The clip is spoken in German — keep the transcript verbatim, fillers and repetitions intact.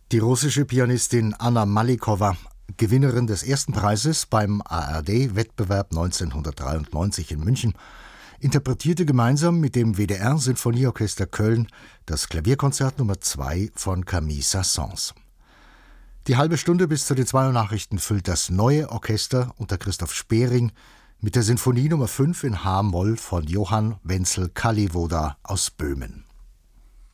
Die russische Pianistin Anna Malikowa, Gewinnerin des ersten Preises beim A R D-Wettbewerb neunzehnhundertdreiundneunzig in München, interpretierte gemeinsam mit dem W D R-Sinfonieorchester Köln das Klavierkonzert Nummer zwei von Camille Saint-Saëns. Die halbe Stunde bis zu den zwei Uhr Nachrichten füllt das Neue Orchester unter Christoph Spering mit der Sinfonie Nummer fünf in H-Moll von Johann Wenzel Kalliwoda aus Böhmen.